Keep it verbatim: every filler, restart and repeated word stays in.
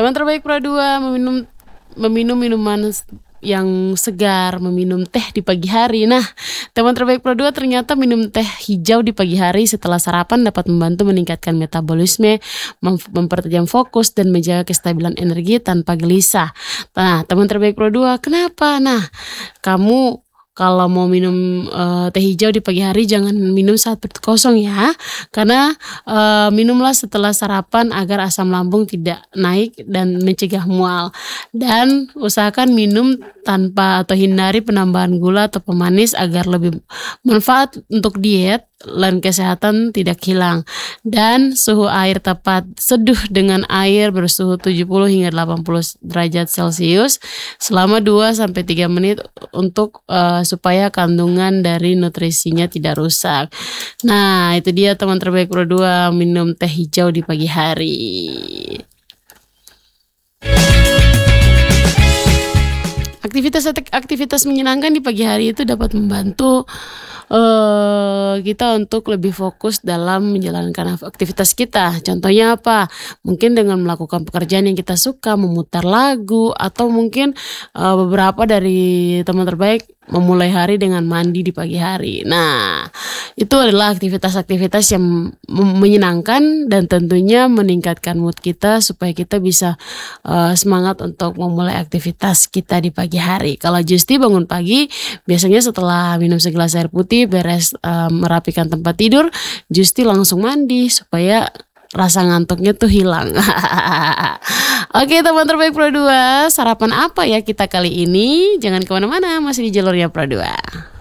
Teman terbaik Pro dua meminum meminum minuman yang segar, meminum teh di pagi hari. Nah, teman terbaik Pro dua ternyata minum teh hijau di pagi hari setelah sarapan dapat membantu meningkatkan metabolisme, mem- mempertajam fokus dan menjaga kestabilan energi tanpa gelisah. Nah, teman terbaik Pro dua, kenapa? Nah, kamu kalau mau minum uh, teh hijau di pagi hari jangan minum saat perut kosong ya, karena uh, minumlah setelah sarapan agar asam lambung tidak naik dan mencegah mual. Dan usahakan minum tanpa atau hindari penambahan gula atau pemanis agar lebih manfaat untuk diet dan kesehatan tidak hilang. Dan suhu air tepat, seduh dengan air bersuhu tujuh puluh hingga delapan puluh derajat Celcius selama dua sampai tiga menit untuk uh, supaya kandungan dari nutrisinya tidak rusak. Nah, itu dia teman terbaik Pro dua, minum teh hijau di pagi hari. Aktivitas aktivitas menyenangkan di pagi hari itu dapat membantu uh, kita untuk lebih fokus dalam menjalankan aktivitas kita. Contohnya apa? Mungkin dengan melakukan pekerjaan yang kita suka, memutar lagu, atau mungkin uh, beberapa dari teman terbaik memulai hari dengan mandi di pagi hari. Nah, itu adalah aktivitas-aktivitas yang menyenangkan dan tentunya meningkatkan mood kita supaya kita bisa uh, semangat untuk memulai aktivitas kita di pagi hari. Kalau Justi bangun pagi, biasanya setelah minum segelas air putih, beres uh, merapikan tempat tidur, Justi langsung mandi supaya rasa ngantuknya tuh hilang. Oke teman terbaik Pro dua, sarapan apa ya kita kali ini? Jangan kemana-mana, masih di jalurnya Pro dua.